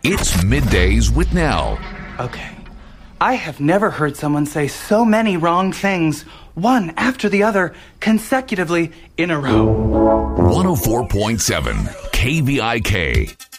It's Middays with Nell. Okay. I have never heard someone say so many wrong things, one after the other, consecutively in a row. 104.7 KVIK.